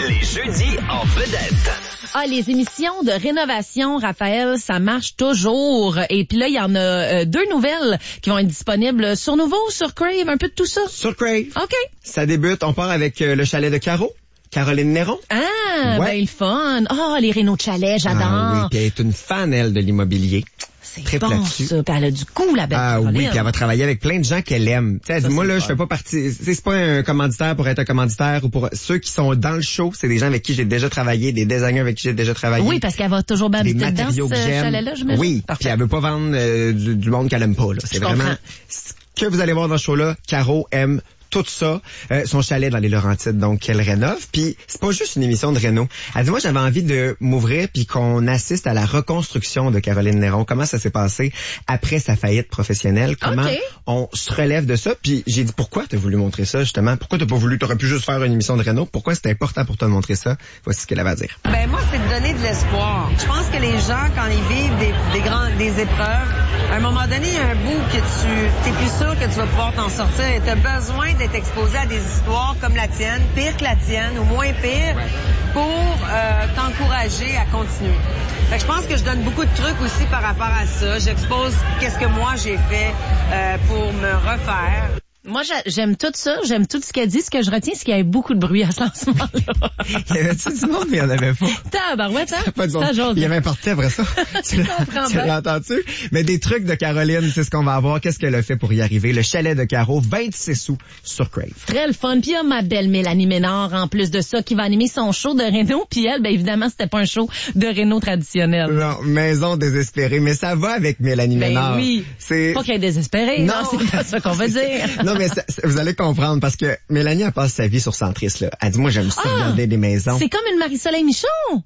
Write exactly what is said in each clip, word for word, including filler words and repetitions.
Les jeudis en vedette. Ah, les émissions de rénovation, Raphaël, ça marche toujours. Et puis là, il y en a euh, deux nouvelles qui vont être disponibles sur Nouveau, sur Crave, un peu de tout ça. Sur Crave. OK. Ça débute, on part avec euh, le chalet de Caro, Caroline Néron. Ah, Ouais. ben le fun. Ah, les rénaux de chalet, j'adore. Ah oui, puis elle est une fan, elle, de l'immobilier. C'est Très bon, là-dessus. ça. Puis elle a du goût, la belle Ah Caroline. oui, puis elle va travailler avec plein de gens qu'elle aime. Tu sais, elle Ça, dit, moi c'est là, le je fun. fais pas partie. C'est c'est pas un commanditaire pour être un commanditaire ou pour ceux qui sont dans le show. C'est des gens avec qui j'ai déjà travaillé, des designers avec qui j'ai déjà travaillé. Oui, parce qu'elle va toujours bien des habiter dedans, matériaux ce que j'aime. chalet-là, j'imagine. Oui, Parfait. puis elle veut pas vendre euh, du, du monde qu'elle aime pas. Là. C'est Je vraiment comprends. ce que vous allez voir dans ce show-là. Caro aime tout ça, euh, son chalet dans les Laurentides, donc qu'elle rénove. Puis c'est pas juste une émission de réno. Elle dit, moi j'avais envie de m'ouvrir puis qu'on assiste à la reconstruction de Caroline Néron. Comment ça s'est passé après sa faillite professionnelle? Comment Okay. on se relève de ça? Puis j'ai dit, pourquoi t'as voulu montrer ça justement? Pourquoi t'as pas voulu, t'aurais pu juste faire une émission de réno? Pourquoi c'était important pour toi de montrer ça? Voici ce qu'elle avait à dire. Ben moi, c'est de donner de l'espoir. Je pense que les gens, quand ils vivent des, des grands, des épreuves, à un moment donné, il y a un bout que tu t'es plus sûr que tu vas pouvoir t'en sortir. Et tu as besoin d'être exposé à des histoires comme la tienne, pire que la tienne ou moins pire, pour euh, t'encourager à continuer. Fait que je pense que je donne beaucoup de trucs aussi par rapport à ça. J'expose qu'est-ce que moi j'ai fait euh, pour me refaire. Moi, j'a- j'aime tout ça. J'aime tout ce qu'elle dit. Ce que je retiens, c'est qu'il y avait beaucoup de bruit à ce lancement-là. Il y avait-tu du monde, mais il y en avait pas. Tabarouette, hein? Pas de bon. C'est jaune. Il y avait un portrait après ça. tu comprends l'as- tu bien. l'as entendu? Mais des trucs de Caroline, c'est ce qu'on va avoir. Qu'est-ce qu'elle a fait pour y arriver? Le chalet de Caro, vingt-six sous sur Crave. Très le fun. Puis il y a ma belle Mélanie Ménard, en plus de ça, qui va animer son show de réno. Puis elle, ben évidemment, c'était pas un show de réno traditionnel. Non, maison désespérée. Mais ça va avec Mélanie Ben Ménard. oui. C'est... Pas qu'elle est désespérée. Non. Non, c'est pas ça qu'on veut dire. non, mais ça- ça- vous allez comprendre parce que Mélanie, elle passe sa vie sur Centris, là. Elle dit, moi, j'aime ça Ah! regarder des maisons. C'est comme une Marie-Soleil Michon.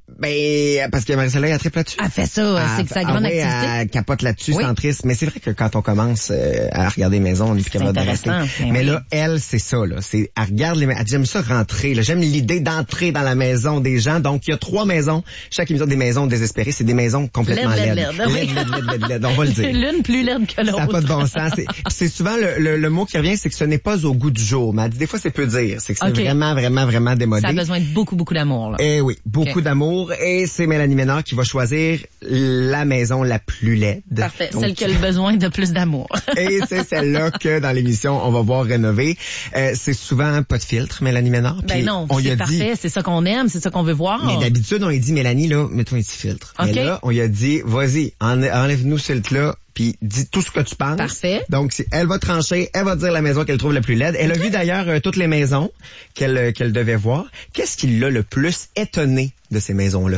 Ben, parce que Marie-Soleil, elle triple là-dessus. Elle fait ça. Ah, c'est que sa ah grande ouais, activité. Elle capote là-dessus, Oui. Centris. Mais c'est vrai que quand on commence euh, à regarder les maisons, on est plus C'est capable d'arrêter. intéressant, ben Mais oui. là, elle, c'est ça, là. C'est, elle regarde les maisons. Elle dit, j'aime ça rentrer, là. J'aime l'idée d'entrer dans la maison des gens. Donc, il y a trois maisons. Chaque émission des maisons désespérées, c'est des maisons complètement Laide, laides. laide, laide, oui. Laide, laide, laide, laide, on va le dire. L'une plus laide que Ça n'a l'autre. pas de bon sens. C'est, puis c'est souvent le, le, le mot qui revient, c'est que ce n'est pas au goût du jour. Mais elle dit, des fois, c'est peu dire. C'est que c'est Ok. vraiment, vraiment, vraiment démodé. Ça a besoin de beaucoup, beaucoup d'amour, là. Eh oui, beaucoup Ok. d'amour. Et c'est Mélanie Ménard qui va choisir la maison la plus laide. Parfait. Donc, Celle qui a le besoin de plus d'amour. et c'est celle-là que dans l'émission, on va voir rénover. Euh, c'est souvent pas de filtre, Mélanie Ménard. Ben Puis non, on lui c'est a parfait. dit, C'est ça qu'on aime, c'est ça qu'on veut voir. mais d'habitude, on lui dit, Mélanie, là, mets-toi un petit filtre. Ok. Mais là, on lui a dit, vas-y, en- enlève-nous ce filtre-là, puis dis tout ce que tu penses. Parfait. Donc, c'est- elle va trancher, elle va dire la maison qu'elle trouve la plus laide. Elle a vu d'ailleurs euh, toutes les maisons qu'elle euh, qu'elle devait voir. Qu'est-ce qui l'a le plus étonné de ces maisons-là?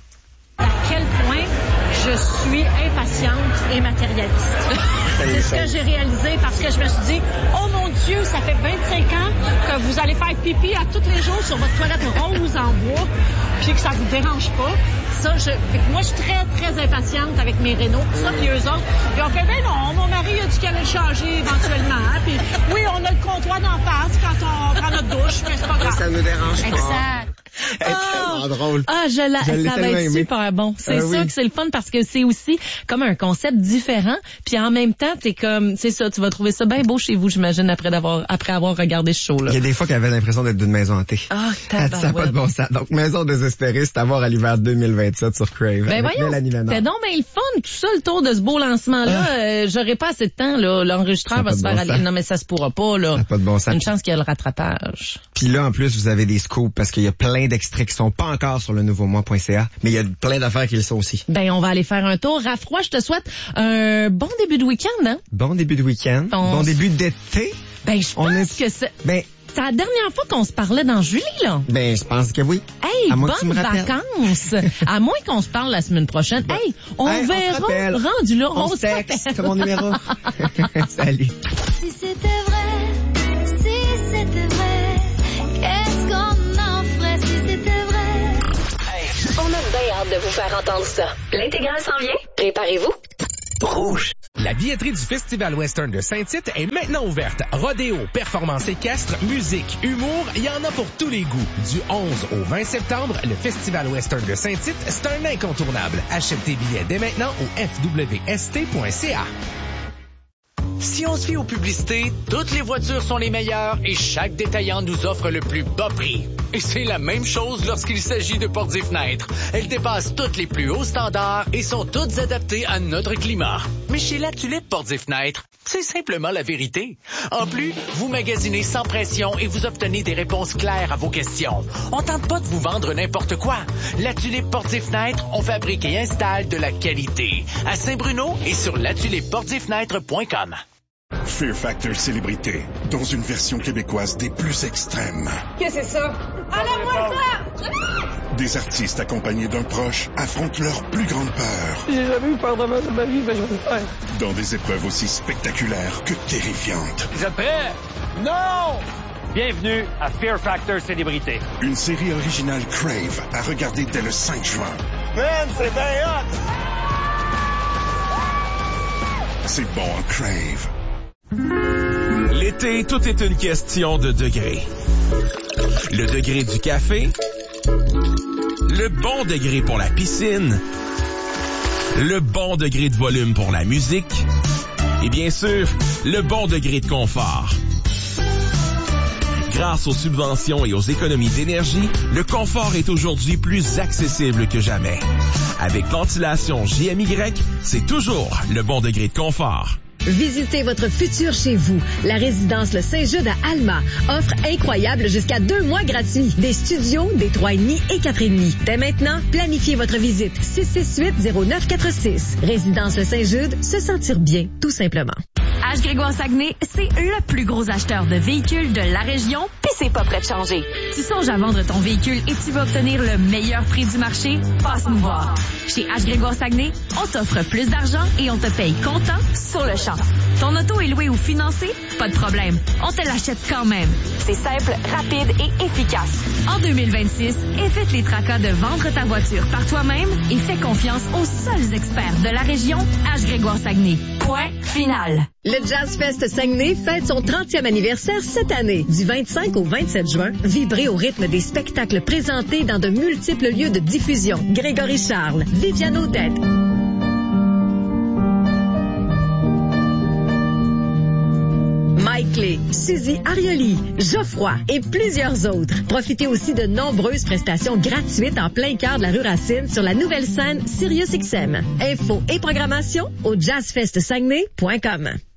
À quel point je suis impatiente et matérialiste. C'est ce que j'ai réalisé parce que je me suis dit, oh mon Dieu, ça fait vingt-cinq ans que vous allez faire pipi à tous les jours sur votre toilette rose en bois, puis que ça vous dérange pas. Ça, je, fait que moi, je suis très, très impatiente avec mes rénaux, tout ça, puis eux autres. Puis on fait, ben non, mon mari a dit qu'il allait le changer éventuellement. Hein, puis oui, on a le comptoir d'en face quand on prend notre douche, mais c'est pas grave. Ça nous dérange pas. Exact. Elle est tellement drôle. Ah, je la, Je l'ai ça va tellement être aimé. super bon. C'est Ah ça oui. que c'est le fun parce que c'est aussi comme un concept différent. Puis en même temps, t'es comme, c'est ça, tu vas trouver ça bien beau chez vous, j'imagine, après d'avoir, après avoir regardé ce show-là. Il y a des fois qu'elle avait l'impression d'être d'une maison hantée. Ah, Elle dit, ça n'a pas de bon sens. Donc, Maison désespérée, c'est à voir à l'hiver deux mille vingt-sept sur Crave. Ben avec voyons, Mélanie Ménard. c'était donc bien le fun, tout ça, le tour de ce beau lancement-là. Ah. Euh, j'aurais pas assez de temps, là. L'enregistreur Ça a va pas se de faire bon aller. sens. Non, mais ça se pourra pas, là. Ça n'a pas de bon sens. Une chance qu'il y a le rattrapage. Puis là, en plus, vous avez des scoops parce qu'il y a plein d'extraits qui sont pas encore sur le nouveau moi point c a, mais il y a plein d'affaires qui le sont aussi. Ben, on va aller faire un tour. Raffroy, je te souhaite un bon début de week-end, hein? Bon début de week-end. On- Bon début d'été. Ben, je On pense est- que c'est, Ben, c'est la dernière fois qu'on se parlait dans Julie, là. ben, je pense que oui. Hey, À moins que tu bonnes me rappelles. vacances! À moins qu'on se parle la semaine prochaine. Hey, on Hey, on se verra. rappelle. rendu là, On on, se se texte. rappelle. C'est mon numéro. Salut. Si c'était vrai, si c'était vrai, qu'est-ce qu'on en ferait si c'était vrai? On a bien hâte de vous faire entendre ça. L'intégrale s'en vient? Préparez-vous. Rouge. La billetterie du Festival Western de Saint-Tite est maintenant ouverte. Rodéo, performance équestre, musique, humour, il y en a pour tous les goûts. Du onze au vingt septembre, le Festival Western de Saint-Tite, c'est un incontournable. Achète tes billets dès maintenant au f w s t point c a. Si on se fie aux publicités, toutes les voitures sont les meilleures et chaque détaillant nous offre le plus bas prix. Et c'est la même chose lorsqu'il s'agit de portes et fenêtres. Elles dépassent tous les plus hauts standards et sont toutes adaptées à notre climat. Mais chez La Tulipe Portes et Fenêtres, c'est simplement la vérité. En plus, vous magasinez sans pression et vous obtenez des réponses claires à vos questions. On tente pas de vous vendre n'importe quoi. La Tulipe Portes et Fenêtres, on fabrique et installe de la qualité. À Saint-Bruno et sur la tulipe portes et fenêtres point com. Fear Factor Célébrité, dans une version québécoise des plus extrêmes. Qu'est-ce que c'est ça? Enlève-moi ça! Des artistes accompagnés d'un proche affrontent leur plus grande peur. J'ai jamais eu peur de ma, de ma vie, mais je vais le faire. Dans des épreuves aussi spectaculaires que terrifiantes. Vous êtes prêts? Non! Bienvenue à Fear Factor Célébrité. Une série originale Crave à regarder dès le cinq juin. Man, c'est bien hot! C'est bon en Crave. L'été, tout est une question de degré. Le degré du café, le bon degré pour la piscine, le bon degré de volume pour la musique et bien sûr, le bon degré de confort. Grâce aux subventions et aux économies d'énergie, le confort est aujourd'hui plus accessible que jamais. Avec Ventilation J M Y, c'est toujours le bon degré de confort. Visitez votre futur chez vous. La résidence Le Saint-Jude à Alma offre incroyable jusqu'à deux mois gratuits. Des studios, des trois virgule cinq et quatre virgule cinq. Dès maintenant, planifiez votre visite. six six huit zéro neuf quatre six. Résidence Le Saint-Jude, se sentir bien, tout simplement. H. Grégoire Saguenay, c'est le plus gros acheteur de véhicules de la région, pis c'est pas prêt de changer. Tu songes à vendre ton véhicule et tu veux obtenir le meilleur prix du marché? Passe nous voir. Chez H. Grégoire Saguenay, on t'offre plus d'argent et on te paye comptant sur le champ. Ton auto est loué ou financé? Pas de problème. On te l'achète quand même. C'est simple, rapide et efficace. En deux mille vingt-six, évite les tracas de vendre ta voiture par toi-même et fais confiance aux seuls experts de la région, H. Grégoire Saguenay. Point final. Le Jazz Fest Saguenay fête son trentième anniversaire cette année. Du vingt-cinq au vingt-sept juin, vibrez au rythme des spectacles présentés dans de multiples lieux de diffusion. Grégory Charles, Viviane Odette, Mike Lay, Suzy Arioli, Geoffroy et plusieurs autres. Profitez aussi de nombreuses prestations gratuites en plein cœur de la rue Racine sur la nouvelle scène Sirius X M. Infos et programmation au jazz fest saguenay point com.